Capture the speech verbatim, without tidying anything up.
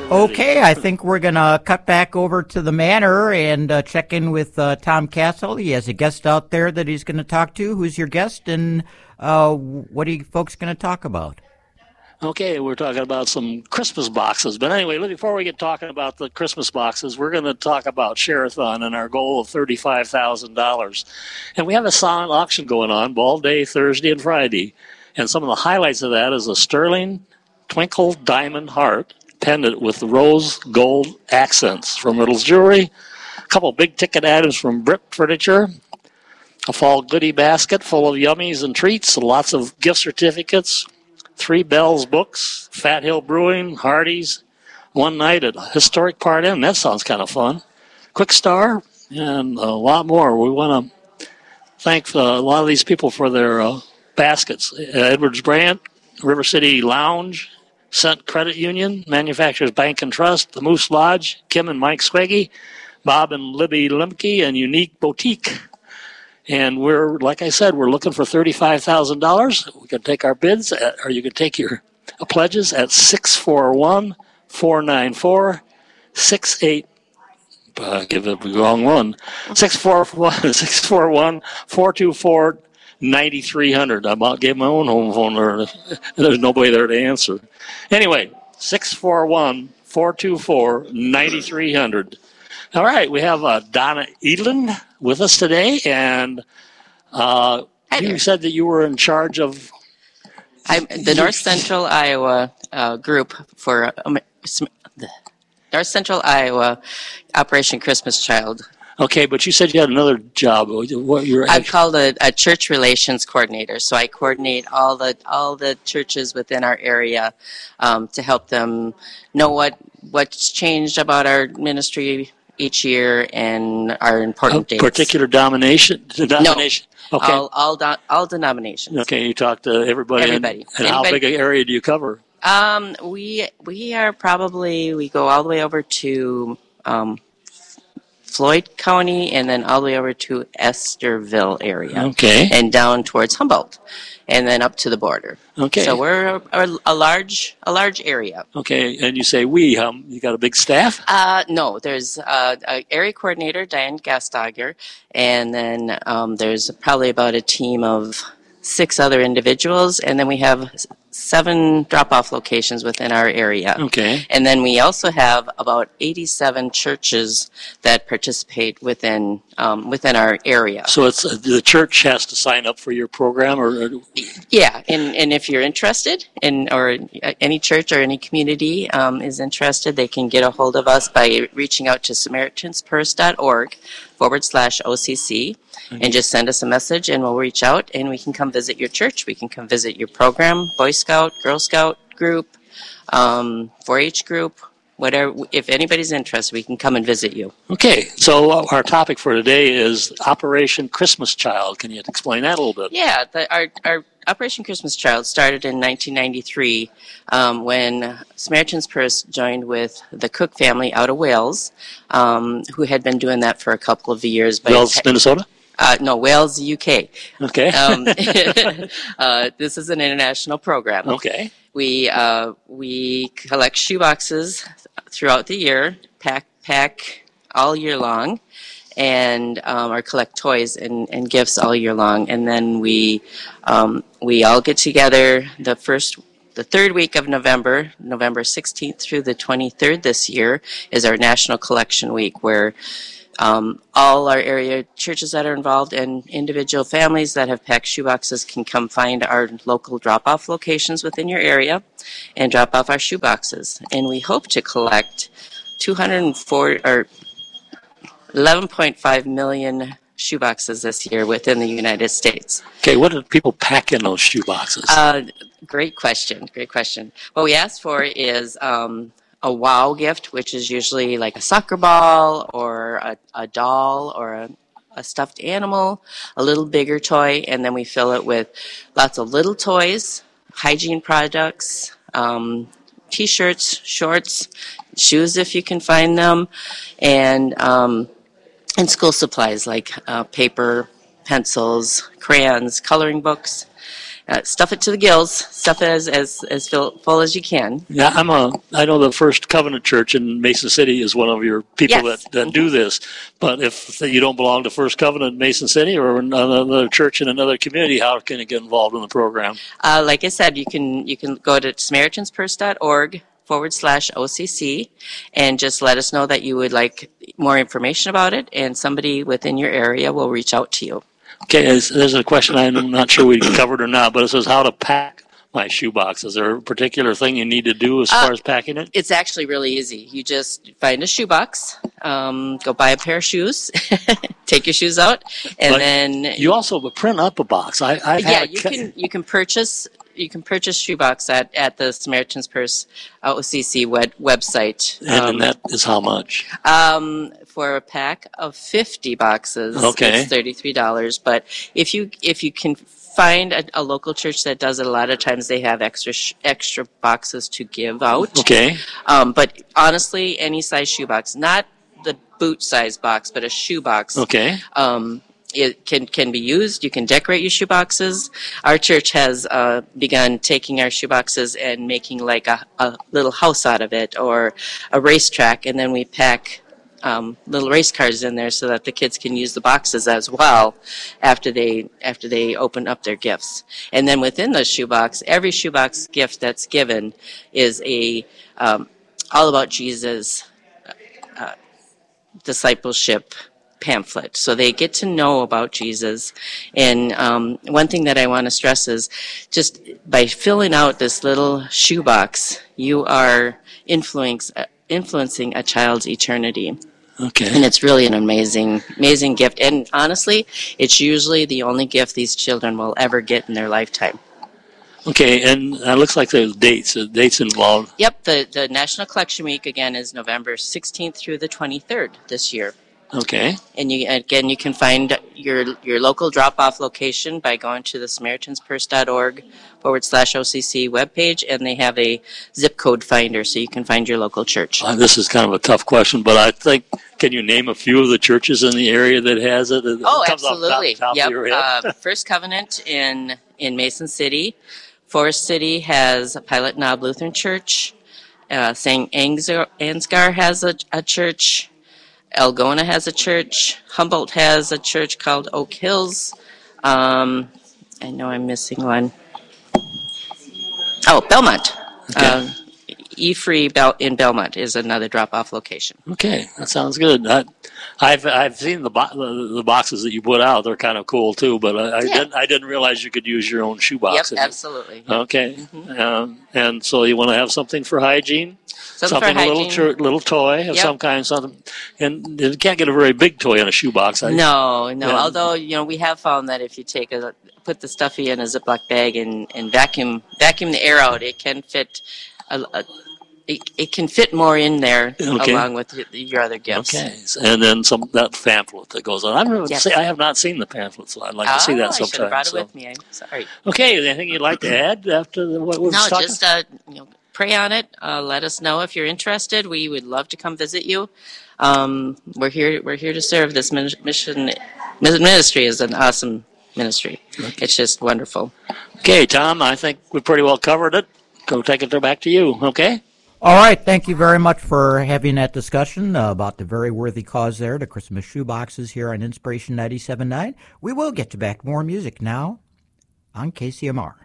Okay, I think we're going to cut back over to the manor and uh, check in with uh, Tom Castle. He has a guest out there that he's going to talk to. Who's your guest, and uh, what are you folks going to talk about? Okay, we're talking about some Christmas boxes. But anyway, before we get talking about the Christmas boxes, we're going to talk about Share-a-thon and our goal of thirty-five thousand dollars. And we have a silent auction going on all day, Thursday and Friday. And some of the highlights of that is a sterling twinkle diamond heart pendant with rose gold accents from Riddle's Jewelry, a couple big ticket items from Brick Furniture, a fall goodie basket full of yummies and treats, lots of gift certificates, three Bell's books, Fat Hill Brewing, Hardee's, one night at Historic Part Inn. That sounds kind of fun. Quick Star, and a lot more. We want to thank uh, a lot of these people for their uh, baskets. Uh, Edwards Brandt, River City Lounge, Cent Credit Union, Manufacturers Bank and Trust, the Moose Lodge, Kim and Mike Swaggy, Bob and Libby Limke, and Unique Boutique. And we're, like I said, we're looking for thirty-five thousand dollars. We can take our bids, at, or you can take your uh, pledges at six four one, four nine four, six eight. Uh, give it the wrong one. six four one, six four one, four two four, nine three hundred. I about gave my own home phone there. There's nobody there to answer. Anyway, six four one, four two four, nine three hundred. All right, we have uh, Donna Edlin with us today, and uh, you said that you were in charge of... I'm the North Central Iowa uh, group for um, the North Central Iowa Operation Christmas Child. Okay, but you said you had another job. What you're I'm called a, a church relations coordinator, so I coordinate all the all the churches within our area um, to help them know what what's changed about our ministry each year and our important a dates. Particular domination? Denomination? No, okay. all all, do, all denominations. Okay, you talk to everybody. Everybody. And, and Anybody. how big an area do you cover? Um, we we are probably we go all the way over to um, Floyd County and then all the way over to Estherville area. Okay. And down towards Humboldt, and then up to the border. Okay. So we're a, a large a large area. Okay, and you say we, um, you got a big staff? Uh, no, there's uh, an area coordinator, Diane Gastager, and then um, there's probably about a team of six other individuals, and then we have seven drop-off locations within our area. Okay. And then we also have about eighty-seven churches that participate within um, within our area. So it's uh, the church has to sign up for your program, or, or yeah, and, and if you're interested, in or any church or any community um, is interested, they can get a hold of us by reaching out to SamaritansPurse.org forward slash OCC. Mm-hmm. And just send us a message, and we'll reach out, and we can come visit your church. We can come visit your program, Boy Scout, Girl Scout group, um, four H group, whatever. If anybody's interested, we can come and visit you. Okay, so our topic for today is Operation Christmas Child. Can you explain that a little bit? Yeah, the, our our Operation Christmas Child started in nineteen ninety-three um, when Samaritan's Purse joined with the Cook family out of Wales, um, who had been doing that for a couple of years. Wales, Minnesota? Uh, no, Wales, U K. Okay. um, uh, this is an international program. Okay. We uh, we collect shoe boxes throughout the year, pack pack all year long, and um, or collect toys and, and gifts all year long. And then we um, we all get together the first. The third week of November, November sixteenth through the twenty-third this year, is our National Collection Week, where Um, all our area churches that are involved and individual families that have packed shoeboxes can come find our local drop-off locations within your area and drop off our shoeboxes. And we hope to collect two hundred four or eleven point five million shoeboxes this year within the United States. Okay, what do people pack in those shoeboxes? Uh, great question. Great question. What we asked for is um, a wow gift, which is usually like a soccer ball or a, a doll or a, a stuffed animal, a little bigger toy, and then we fill it with lots of little toys, hygiene products, um, T-shirts, shorts, shoes if you can find them, and um, and school supplies like uh, paper, pencils, crayons, coloring books. uh, stuff it to the gills, stuff it as as as full, full as you can. Yeah, I'm a. I know the First Covenant Church in Mason City is one of your people Yes. that, that do this. But if you don't belong to First Covenant in Mason City or another church in another community, how can you get involved in the program? Uh, like I said, you can you can go to Samaritan's Purse dot org forward slash O C C and just let us know that you would like more information about it, and somebody within your area will reach out to you. Okay, there's, there's a question I'm not sure we covered or not, but it says how to pack my shoebox. Is there a particular thing you need to do as Uh, far as packing it? It's actually really easy. You just find a shoebox, um, go buy a pair of shoes, take your shoes out, and But then You also print up a box. I, I've yeah, had a you ca- can you can purchase you can purchase shoebox at, at the Samaritan's Purse O C C web, website. and Um, that is how much? Um, for a pack of fifty boxes, Okay. it's thirty-three dollars. But if you if you can find a, a local church that does it, a lot of times they have extra sh- extra boxes to give out. Okay. Um, but honestly, any size shoebox, not the boot size box, but a shoebox. Okay. Um, it can can be used. You can decorate your shoeboxes. Our church has uh, begun taking our shoeboxes and making like a, a little house out of it, or a racetrack, and then we pack um, little race cars in there so that the kids can use the boxes as well after they after they open up their gifts. And then within the shoebox, every shoebox gift that's given is a um, all about Jesus uh, discipleship pamphlet, so they get to know about Jesus. And um, one thing that I want to stress is just by filling out this little shoebox, you are influence, uh, influencing a child's eternity. Okay. And it's really an amazing, amazing gift. And honestly, it's usually the only gift these children will ever get in their lifetime. Okay, and it looks like there's dates. Uh, dates involved. Yep, the, the National Collection Week, again, is November sixteenth through the twenty-third this year. Okay. And you, again, you can find your your local drop-off location by going to the Samaritan's Purse dot org forward slash OCC webpage, and they have a zip code finder, so you can find your local church. Uh, this is kind of a tough question, but I think, can you name a few of the churches in the area that has it? It Oh, comes off the top- absolutely. top of Yep. your head. Uh, First Covenant in, in Mason City. Forest City has Pilot Knob Lutheran Church. Uh, Saint Ansgar, Ansgar has a, a church. Algona has a church. Humboldt has a church called Oak Hills. Um, I know I'm missing one. Oh, Belmont. Okay. Uh, E-Free Bel- in Belmont is another drop-off location. Okay, that sounds good. I, I've I've seen the, bo- the the boxes that you put out. They're kind of cool too. But I, I Yeah. didn't I didn't realize you could use your own shoebox. Yep, absolutely. Okay, um, and so you want to have something for hygiene, Something for a little hygiene. chur- little toy of Yep. some kind, something, and you can't get a very big toy in a shoebox. I, No, no. Yeah. Although, you know, we have found that if you take a put the stuffy in a Ziploc bag and, and vacuum vacuum the air out, it can fit a, a it, it can fit more in there Okay. along with y- your other gifts. Okay, and then some that pamphlet that goes on. I've never Yes. see, I have not seen the pamphlet, so I'd like to see Oh, that I should have sometime. brought it so. with me. I'm sorry. Okay, anything you'd like to add after the, what we've No, talking? just uh, you know, pray on it. Uh, let us know if you're interested. We would love to come visit you. Um, we're here. We're here to serve. This min- mission ministry is an awesome ministry. It's just wonderful. Okay, Tom, I think we pretty well covered it. Go take it back to you, okay? All right, thank you very much for having that discussion uh, about the very worthy cause there, the Christmas shoeboxes here on Inspiration ninety-seven point nine. We will get you back to more music now on K C M R.